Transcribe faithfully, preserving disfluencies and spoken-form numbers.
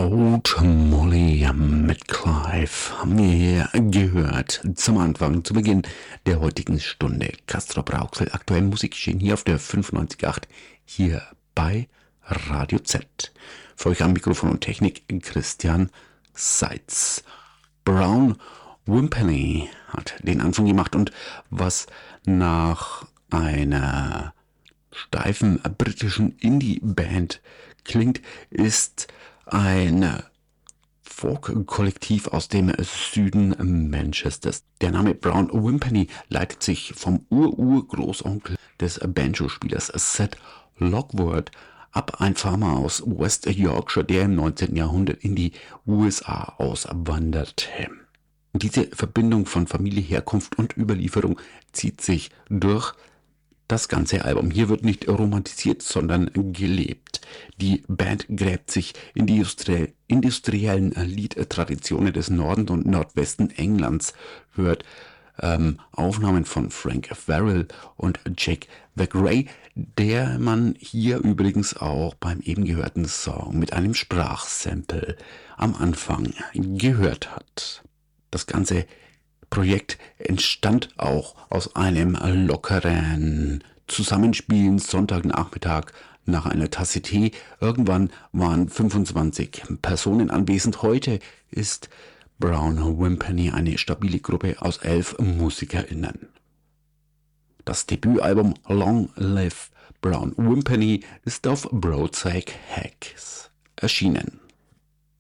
Old Molly mit Clive haben wir hier gehört zum Anfang, zu Beginn der heutigen Stunde. Castrop Rauxel, aktuell Musikgeschehen hier auf der fünfundneunzig Komma acht, hier bei Radio Z. Für euch am Mikrofon und Technik Christian Seitz. Brown Wimpany hat den Anfang gemacht und was nach einer steifen britischen Indie-Band klingt, ist ein Folk-Kollektiv aus dem Süden Manchesters. Der Name Brown Wimpany leitet sich vom Ur-Ur-Großonkel des Banjo-Spielers Seth Lockwood ab, ein Farmer aus West Yorkshire, der im neunzehnten Jahrhundert in die U S A auswanderte. Diese Verbindung von Familie, Herkunft und Überlieferung zieht sich durch das ganze Album. Hier wird nicht romantisiert, sondern gelebt. Die Band gräbt sich in die industrie- industriellen Liedtraditionen des Norden und Nordwesten Englands, hört ähm, Aufnahmen von Frank Farrell und Jake McRae, der man hier übrigens auch beim eben gehörten Song mit einem Sprachsample am Anfang gehört hat. Das ganze Projekt entstand auch aus einem lockeren Zusammenspielen Sonntagnachmittag nach einer Tasse Tee. Irgendwann waren fünfundzwanzig Personen anwesend. Heute ist Brown Wimpany eine stabile Gruppe aus elf MusikerInnen. Das Debütalbum Long Live Brown Wimpany ist auf Broadside Hacks erschienen.